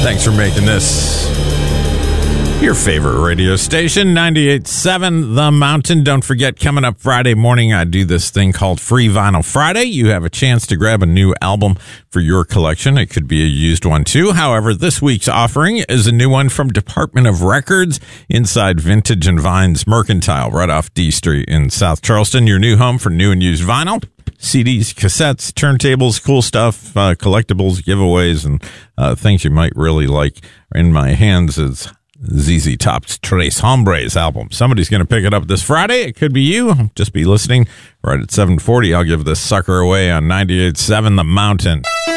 Thanks for making this your favorite radio station, 98.7 The Mountain. Don't forget, coming up Friday morning, I do this thing called Free Vinyl Friday. You have a chance to grab a new album for your collection. It could be a used one, too. However, this week's offering is a new one from Department of Records inside Vintage and Vines Mercantile, right off D Street in South Charleston. Your new home for new and used vinyl. CDs, cassettes, turntables, cool stuff, collectibles, giveaways, and things you might really like. In my hands is ZZ Top's Tres Hombres album. Somebody's going to pick it up this Friday. It could be you. Just be listening right at 7:40. I'll give this sucker away on 98.7 The Mountain.